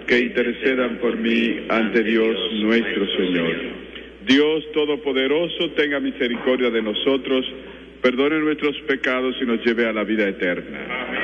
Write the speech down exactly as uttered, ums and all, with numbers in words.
que intercedan por mí ante Dios nuestro Señor. Dios Todopoderoso, tenga misericordia de nosotros, perdone nuestros pecados y nos lleve a la vida eterna. Amén.